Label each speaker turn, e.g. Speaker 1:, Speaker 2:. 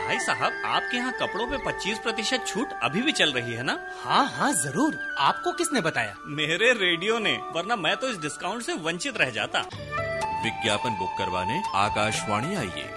Speaker 1: भाई साहब, आपके यहाँ कपड़ों पे 25% छूट अभी भी चल रही है ना?
Speaker 2: हाँ हाँ जरूर। आपको किसने बताया?
Speaker 1: मेरे रेडियो ने, वरना मैं तो इस डिस्काउंट से वंचित रह जाता।
Speaker 3: विज्ञापन बुक करवाने आकाशवाणी आइए।